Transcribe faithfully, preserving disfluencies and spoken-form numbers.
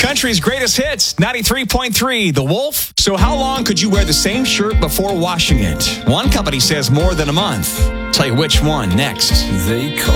Country's greatest hits, ninety-three point three, The Wolf. So how long could you wear the same shirt before washing it? One company says more than a month. Tell you which one next. They call